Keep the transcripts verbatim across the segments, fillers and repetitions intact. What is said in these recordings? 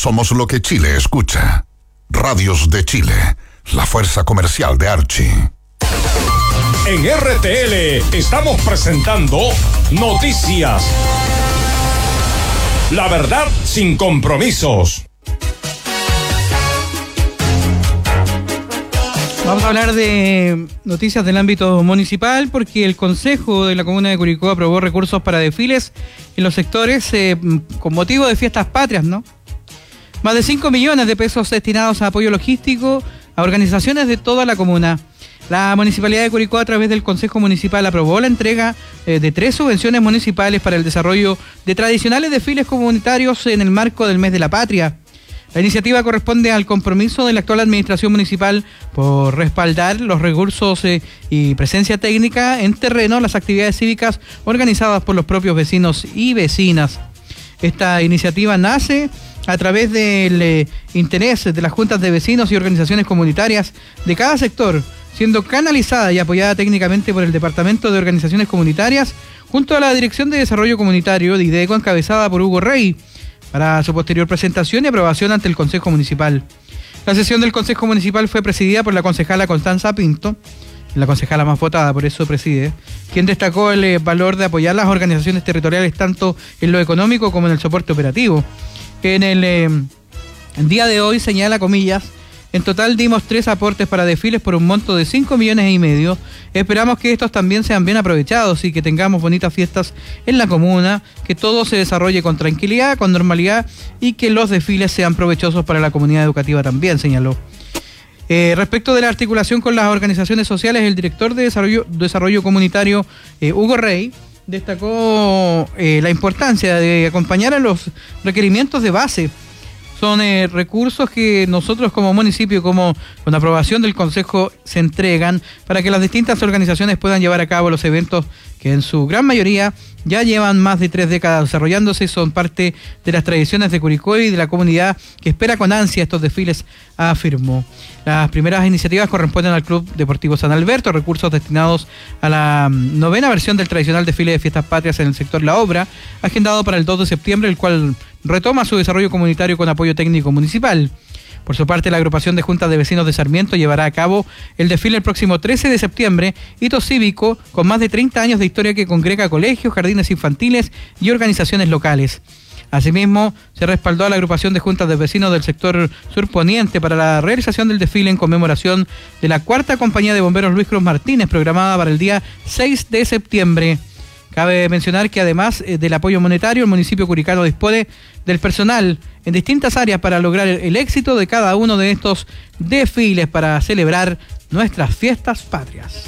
Somos lo que Chile escucha. Radios de Chile, la fuerza comercial de Archie. En R T L estamos presentando Noticias. La verdad sin compromisos. Vamos a hablar de noticias del ámbito municipal porque el Consejo de la Comuna de Curicó aprobó recursos para desfiles en los sectores eh, con motivo de fiestas patrias, ¿no? Más de cinco millones de pesos destinados a apoyo logístico a organizaciones de toda la comuna. La Municipalidad de Curicó, a través del Consejo Municipal, aprobó la entrega eh, de tres subvenciones municipales para el desarrollo de tradicionales desfiles comunitarios en el marco del Mes de la Patria. La iniciativa corresponde al compromiso de la actual administración municipal por respaldar los recursos eh, y presencia técnica en terreno, las actividades cívicas organizadas por los propios vecinos y vecinas. Esta iniciativa nace a través del eh, interés de las juntas de vecinos y organizaciones comunitarias de cada sector, siendo canalizada y apoyada técnicamente por el Departamento de Organizaciones Comunitarias, junto a la Dirección de Desarrollo Comunitario de IDECO, encabezada por Hugo Rey, para su posterior presentación y aprobación ante el Consejo Municipal. La sesión del Consejo Municipal fue presidida por la concejala Constanza Pinto, la concejala más votada, por eso preside, quien destacó el eh, valor de apoyar las organizaciones territoriales tanto en lo económico como en el soporte operativo. En el, eh, el día de hoy, señala comillas, en total dimos tres aportes para desfiles por un monto de cinco millones y medio. Esperamos que estos también sean bien aprovechados y que tengamos bonitas fiestas en la comuna, que todo se desarrolle con tranquilidad, con normalidad y que los desfiles sean provechosos para la comunidad educativa también, señaló. Eh, respecto de la articulación con las organizaciones sociales, el director de Desarrollo, desarrollo Comunitario, eh, Hugo Rey, destacó eh, la importancia de acompañar a los requerimientos de base. Son eh, recursos que nosotros como municipio, como con aprobación del Consejo, se entregan para que las distintas organizaciones puedan llevar a cabo los eventos que en su gran mayoría ya llevan más de tres décadas desarrollándose y son parte de las tradiciones de Curicó y de la comunidad que espera con ansia estos desfiles, afirmó. Las primeras iniciativas corresponden al Club Deportivo San Alberto, recursos destinados a la novena versión del tradicional desfile de fiestas patrias en el sector La Obra, agendado para el dos de septiembre, el cual retoma su desarrollo comunitario con apoyo técnico municipal. Por su parte, la agrupación de juntas de vecinos de Sarmiento llevará a cabo el desfile el próximo trece de septiembre, hito cívico con más de treinta años de historia que congrega colegios, jardines infantiles y organizaciones locales. Asimismo, se respaldó a la agrupación de juntas de vecinos del sector surponiente para la realización del desfile en conmemoración de la cuarta compañía de bomberos Luis Cruz Martínez, programada para el día seis de septiembre. Cabe mencionar que además del apoyo monetario, el municipio curicano dispone del personal en distintas áreas para lograr el éxito de cada uno de estos desfiles para celebrar nuestras fiestas patrias.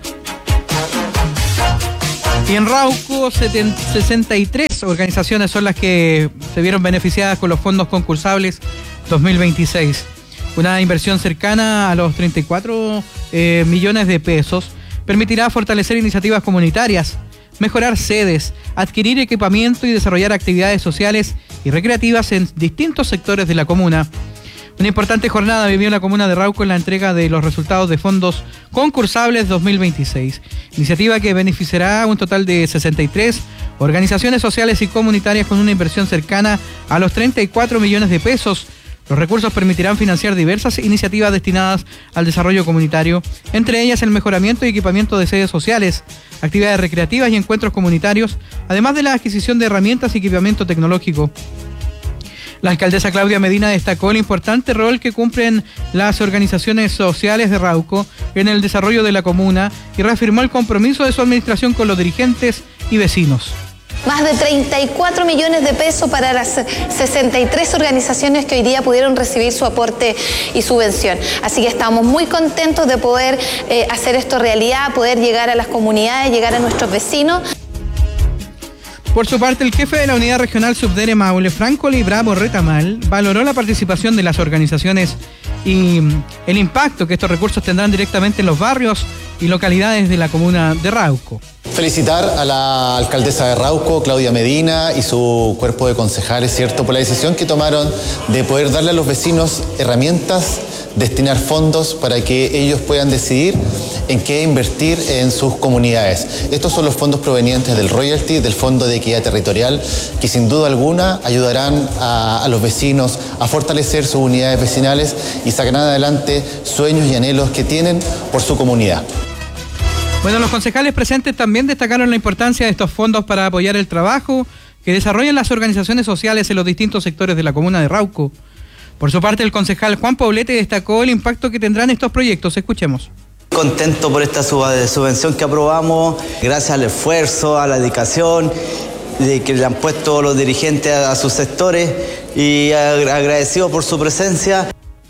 Y en Rauco, sesenta y tres organizaciones son las que se vieron beneficiadas con los fondos concursables dos mil veintiséis. Una inversión cercana a los treinta y cuatro eh, millones de pesos permitirá fortalecer iniciativas comunitarias, mejorar sedes, adquirir equipamiento y desarrollar actividades sociales y recreativas en distintos sectores de la comuna. Una importante jornada vivió la comuna de Rauco en la entrega de los resultados de fondos concursables dos mil veintiséis, iniciativa que beneficiará a un total de sesenta y tres organizaciones sociales y comunitarias con una inversión cercana a los treinta y cuatro millones de pesos. Los recursos permitirán financiar diversas iniciativas destinadas al desarrollo comunitario, entre ellas el mejoramiento y equipamiento de sedes sociales, actividades recreativas y encuentros comunitarios, además de la adquisición de herramientas y equipamiento tecnológico. La alcaldesa Claudia Medina destacó el importante rol que cumplen las organizaciones sociales de Rauco en el desarrollo de la comuna y reafirmó el compromiso de su administración con los dirigentes y vecinos. Más de treinta y cuatro millones de pesos para las sesenta y tres organizaciones que hoy día pudieron recibir su aporte y subvención. Así que estamos muy contentos de poder eh, hacer esto realidad, poder llegar a las comunidades, llegar a nuestros vecinos. Por su parte, el jefe de la Unidad Regional Subdere Maule, Franco Bravo Retamal, valoró la participación de las organizaciones y el impacto que estos recursos tendrán directamente en los barrios y localidades de la comuna de Rauco. Felicitar a la alcaldesa de Rauco, Claudia Medina, y su cuerpo de concejales, ¿cierto?, por la decisión que tomaron de poder darle a los vecinos herramientas destinar fondos para que ellos puedan decidir en qué invertir en sus comunidades. Estos son los fondos provenientes del royalty, del Fondo de Equidad Territorial, que sin duda alguna ayudarán a, a los vecinos a fortalecer sus unidades vecinales y sacarán adelante sueños y anhelos que tienen por su comunidad. Bueno, los concejales presentes también destacaron la importancia de estos fondos para apoyar el trabajo que desarrollan las organizaciones sociales en los distintos sectores de la comuna de Rauco. Por su parte, el concejal Juan Poblete destacó el impacto que tendrán estos proyectos. Escuchemos. Contento por esta subvención que aprobamos, gracias al esfuerzo, a la dedicación de que le han puesto los dirigentes a sus sectores y agradecido por su presencia.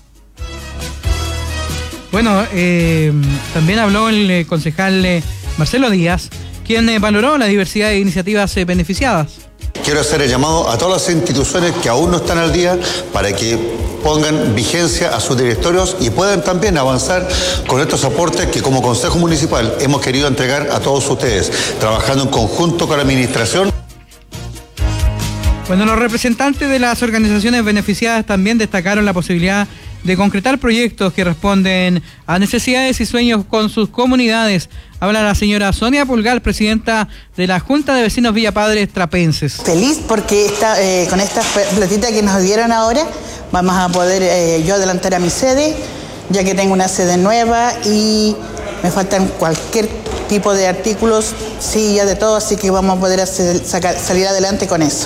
Bueno, eh, también habló el eh, concejal eh, Marcelo Díaz, quien eh, valoró la diversidad de iniciativas eh, beneficiadas. Quiero hacer el llamado a todas las instituciones que aún no están al día para que pongan vigencia a sus directorios y puedan también avanzar con estos aportes que como Consejo Municipal hemos querido entregar a todos ustedes, trabajando en conjunto con la Administración. Bueno, los representantes de las organizaciones beneficiadas también destacaron la posibilidad de concretar proyectos que responden a necesidades y sueños con sus comunidades. Habla la señora Sonia Pulgar, presidenta de la Junta de Vecinos Villa Padres Trapenses. Feliz porque esta, eh, con esta platita que nos dieron ahora vamos a poder eh, yo adelantar a mi sede, ya que tengo una sede nueva y me faltan cualquier tipo de artículos, sillas, de todo, así que vamos a poder hacer, sacar, salir adelante con eso.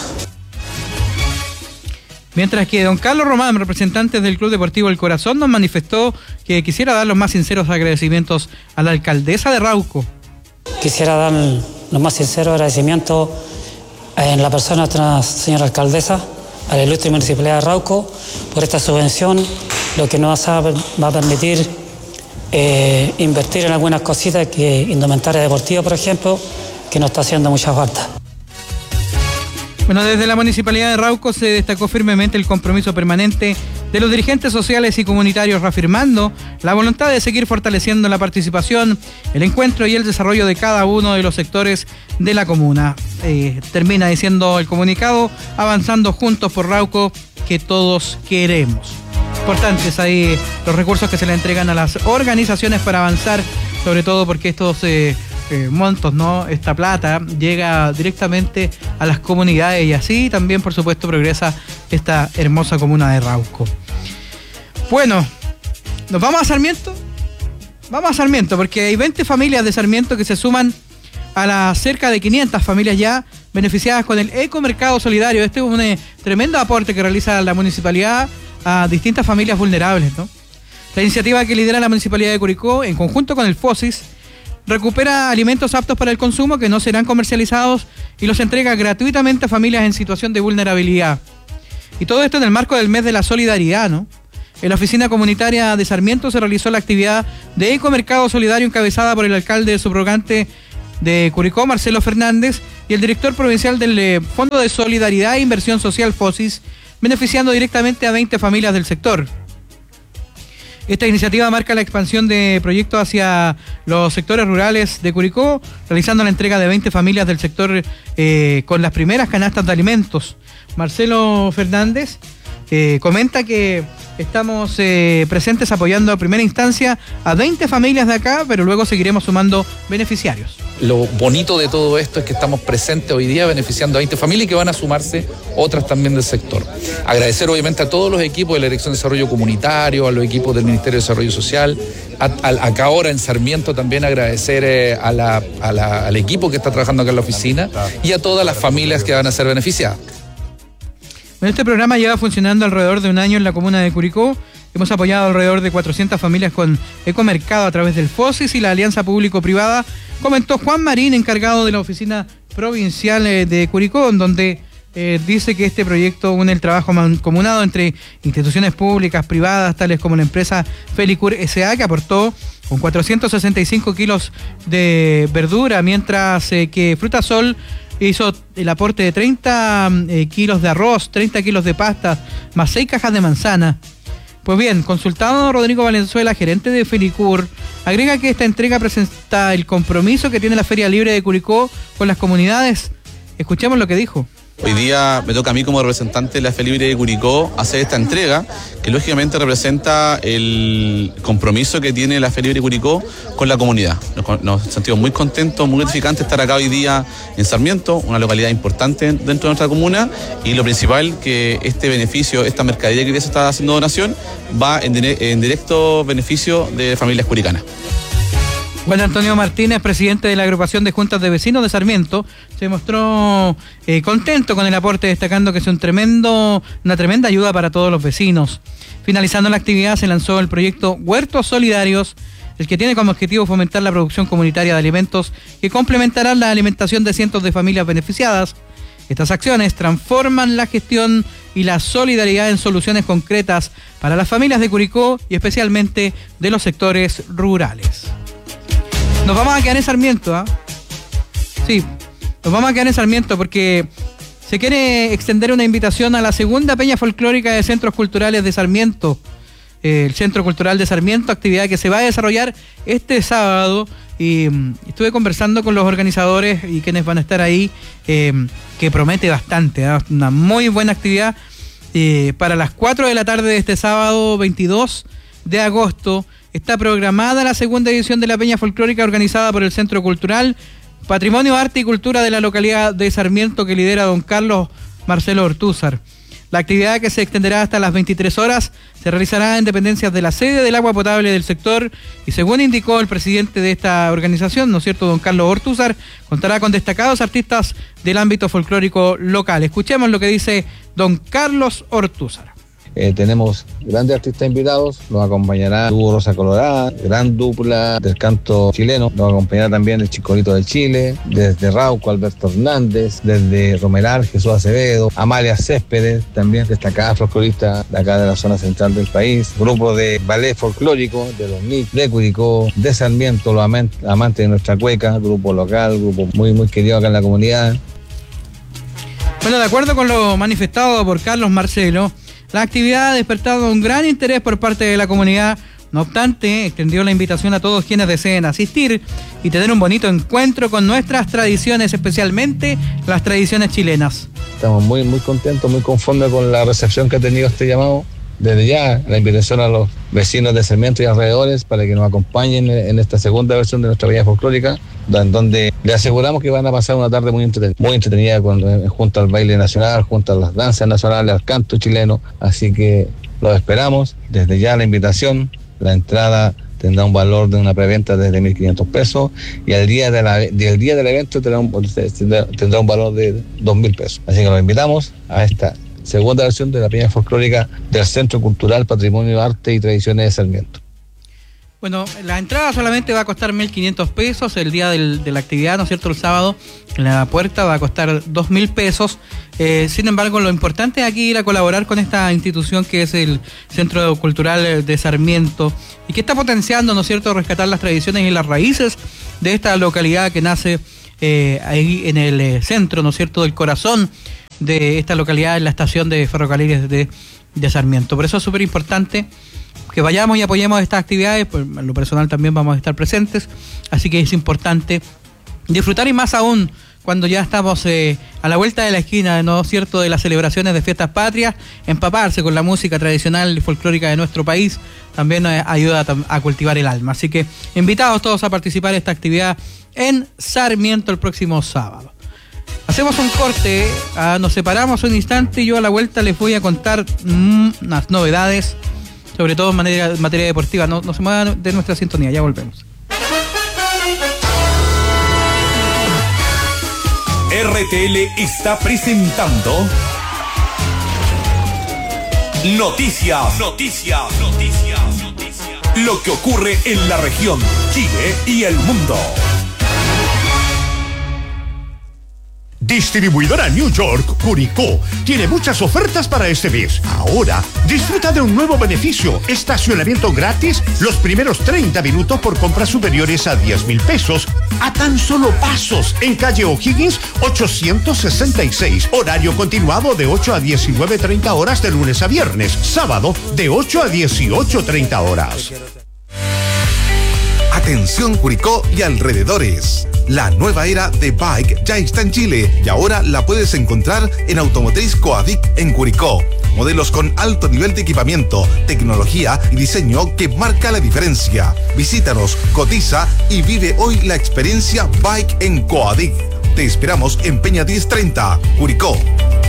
Mientras que don Carlos Román, representante del Club Deportivo El Corazón, nos manifestó que quisiera dar los más sinceros agradecimientos a la alcaldesa de Rauco. Quisiera dar los más sinceros agradecimientos en la persona de la señora alcaldesa, a la ilustre municipalidad de Rauco, por esta subvención, lo que nos va a permitir eh, invertir en algunas cositas, que indumentaria deportiva, por ejemplo, que nos está haciendo mucha falta. Bueno, desde la Municipalidad de Rauco se destacó firmemente el compromiso permanente de los dirigentes sociales y comunitarios, reafirmando la voluntad de seguir fortaleciendo la participación, el encuentro y el desarrollo de cada uno de los sectores de la comuna. Eh, termina diciendo el comunicado, avanzando juntos por Rauco, que todos queremos. Importantes ahí los recursos que se le entregan a las organizaciones para avanzar, sobre todo porque estos eh, eh, montos, ¿no? Esta plata llega directamente a las comunidades y así también, por supuesto, progresa esta hermosa comuna de Rauco. Bueno, ¿nos vamos a Sarmiento? Vamos a Sarmiento, porque hay veinte familias de Sarmiento que se suman a las cerca de quinientas familias ya beneficiadas con el Ecomercado Solidario. Este es un eh, tremendo aporte que realiza la municipalidad a distintas familias vulnerables, ¿no? La iniciativa que lidera la Municipalidad de Curicó, en conjunto con el FOSIS, recupera alimentos aptos para el consumo que no serán comercializados y los entrega gratuitamente a familias en situación de vulnerabilidad. Y todo esto en el marco del mes de la solidaridad, ¿no? En la oficina comunitaria de Sarmiento se realizó la actividad de Ecomercado Solidario encabezada por el alcalde subrogante de Curicó, Marcelo Fernández, y el director provincial del Fondo de Solidaridad e Inversión Social, FOSIS, beneficiando directamente a veinte familias del sector. Esta iniciativa marca la expansión de proyectos hacia los sectores rurales de Curicó, realizando la entrega de veinte familias del sector eh, con las primeras canastas de alimentos. Marcelo Fernández eh, comenta que estamos eh, presentes apoyando a primera instancia a veinte familias de acá, pero luego seguiremos sumando beneficiarios. Lo bonito de todo esto es que estamos presentes hoy día beneficiando a veinte familias y que van a sumarse otras también del sector. Agradecer obviamente a todos los equipos de la Dirección de Desarrollo Comunitario, a los equipos del Ministerio de Desarrollo Social, a, a, acá ahora en Sarmiento también agradecer eh, a la, a la, al equipo que está trabajando acá en la oficina y a todas las familias que van a ser beneficiadas. Bueno, este programa lleva funcionando alrededor de un año en la comuna de Curicó. Hemos apoyado alrededor de cuatrocientas familias con Ecomercado a través del FOSIS y la Alianza Público-Privada, comentó Juan Marín, encargado de la oficina provincial de Curicó, en donde eh, dice que este proyecto une el trabajo mancomunado entre instituciones públicas, privadas, tales como la empresa Felicur S A, que aportó con cuatrocientos sesenta y cinco kilos de verdura, mientras eh, que Frutasol hizo el aporte de treinta eh, kilos de arroz, treinta kilos de pasta, más seis cajas de manzana. Pues bien, consultado Rodrigo Valenzuela, gerente de Felicur, agrega que esta entrega presenta el compromiso que tiene la Feria Libre de Curicó con las comunidades. Escuchemos lo que dijo. Hoy día me toca a mí como representante de la Feria Libre de Curicó hacer esta entrega, que lógicamente representa el compromiso que tiene la Feria Libre de Curicó con la comunidad. Nos, nos sentimos muy contentos, muy gratificantes estar acá hoy día en Sarmiento, una localidad importante dentro de nuestra comuna, y lo principal que este beneficio, esta mercadería que se está haciendo donación, va en, dire- en directo beneficio de familias curicanas. Juan Antonio Martínez, presidente de la agrupación de juntas de vecinos de Sarmiento, se mostró eh, contento con el aporte, destacando que es un tremendo, una tremenda ayuda para todos los vecinos. Finalizando la actividad, se lanzó el proyecto Huertos Solidarios, el que tiene como objetivo fomentar la producción comunitaria de alimentos que complementarán la alimentación de cientos de familias beneficiadas. Estas acciones transforman la gestión y la solidaridad en soluciones concretas para las familias de Curicó y especialmente de los sectores rurales. Nos vamos a quedar en Sarmiento, ¿ah? ¿eh? Sí, nos vamos a quedar en Sarmiento porque se quiere extender una invitación a la segunda Peña Folclórica de Centros Culturales de Sarmiento. Eh, el Centro Cultural de Sarmiento, actividad que se va a desarrollar este sábado. Y um, estuve conversando con los organizadores y quienes van a estar ahí, eh, que promete bastante, ¿eh? Una muy buena actividad eh, para las cuatro de la tarde de este sábado veintidós de agosto. Está programada la segunda edición de la Peña Folclórica organizada por el Centro Cultural Patrimonio, Arte y Cultura de la localidad de Sarmiento, que lidera don Carlos Marcelo Ortúzar. La actividad, que se extenderá hasta las veintitrés horas, se realizará en dependencias de la sede del agua potable del sector y, según indicó el presidente de esta organización, ¿no es cierto?, don Carlos Ortúzar, contará con destacados artistas del ámbito folclórico local. Escuchemos lo que dice don Carlos Ortúzar. Eh, tenemos grandes artistas invitados, nos acompañará Dúo Rosa Colorada, gran dupla del canto chileno, nos acompañará también el Chicolito del Chile, desde Rauco Alberto Hernández, desde Romelar Jesús Acevedo, Amalia Céspedes, también destacada folclorista de acá de la zona central del país, grupo de ballet folclórico de los N I C, de Curicó, de Sarmiento, los amantes de nuestra cueca, grupo local, grupo muy muy querido acá en la comunidad. Bueno, de acuerdo con lo manifestado por Carlos Marcelo, la actividad ha despertado un gran interés por parte de la comunidad. No obstante, extendió la invitación a todos quienes deseen asistir y tener un bonito encuentro con nuestras tradiciones, especialmente las tradiciones chilenas. Estamos muy, muy contentos, muy conformes con la recepción que ha tenido este llamado. Desde ya, la invitación a los vecinos de Sarmiento y alrededores para que nos acompañen en esta segunda versión de nuestra Peña Folclórica, donde le aseguramos que van a pasar una tarde muy entretenida, muy entretenida con, junto al baile nacional, junto a las danzas nacionales, al canto chileno. Así que los esperamos. Desde ya la invitación, la entrada tendrá un valor de una preventa desde mil quinientos pesos y al día, de la, del día del evento tendrá un, tendrá un valor de dos mil pesos. Así que los invitamos a esta segunda versión de la Peña Folclórica del Centro Cultural Patrimonio, Arte y Tradiciones de Sarmiento. Bueno, la entrada solamente va a costar mil quinientos pesos el día del, de la actividad, ¿no es cierto?, el sábado. En la puerta va a costar dos mil pesos. Eh, sin embargo, lo importante es aquí ir a colaborar con esta institución que es el Centro Cultural de Sarmiento y que está potenciando, ¿no es cierto?, rescatar las tradiciones y las raíces de esta localidad que nace eh, ahí en el eh, centro, ¿no es cierto?, del corazón de esta localidad, en la estación de ferrocarriles de, de Sarmiento. Por eso es súper importante que vayamos y apoyemos estas actividades. Pues, en lo personal también vamos a estar presentes, así que es importante disfrutar, y más aún cuando ya estamos eh, a la vuelta de la esquina, ¿no es cierto?, de las celebraciones de fiestas patrias. Empaparse con la música tradicional y folclórica de nuestro país también eh, ayuda a, a cultivar el alma. Así que invitados todos a participar en esta actividad en Sarmiento el próximo sábado. Hacemos un corte, uh, nos separamos un instante y yo a la vuelta les voy a contar mm, unas novedades, sobre todo en materia, materia deportiva. No, no se muevan de nuestra sintonía, ya volvemos. R T L está presentando Noticias, Noticias, Noticias, Noticias. Lo que ocurre en la región, Chile y el mundo. Distribuidora New York Curicó tiene muchas ofertas para este mes. Ahora, disfruta de un nuevo beneficio: estacionamiento gratis los primeros treinta minutos por compras superiores a diez mil pesos, a tan solo pasos, en calle O'Higgins ochocientos sesenta y seis. Horario continuado de ocho a diecinueve treinta horas de lunes a viernes. Sábado de ocho a dieciocho treinta horas. Atención Curicó y alrededores. La nueva era de Bike ya está en Chile y ahora la puedes encontrar en Automotriz Coadic en Curicó. Modelos con alto nivel de equipamiento, tecnología y diseño que marca la diferencia. Visítanos, cotiza y vive hoy la experiencia Bike en Coadic. Te esperamos en Peña diez treinta, Curicó.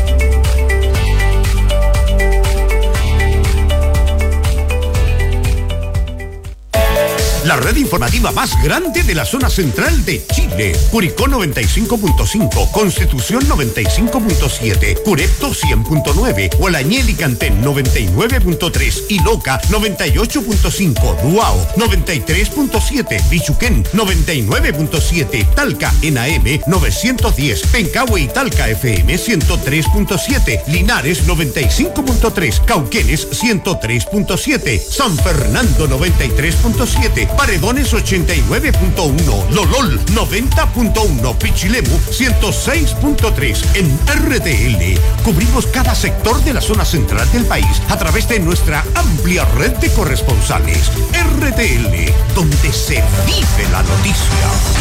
La red informativa más grande de la zona central de Chile. Curicó noventa y cinco punto cinco, Constitución noventa y cinco punto siete, Curepto cien punto nueve, Gualañel y Cantén noventa y nueve punto tres y Loca noventa y ocho punto cinco, Duao noventa y tres punto siete, Bichuquén noventa y nueve punto siete, Talca en A M novecientos diez, Pencahue y Talca F M ciento tres punto siete, Linares noventa y cinco punto tres, Cauquenes ciento tres punto siete, San Fernando noventa y tres punto siete, Paredones ochenta y nueve punto uno, Lolol noventa punto uno, Pichilemu ciento seis punto tres. En R T L cubrimos cada sector de la zona central del país a través de nuestra amplia red de corresponsales. R T L, donde se vive la noticia.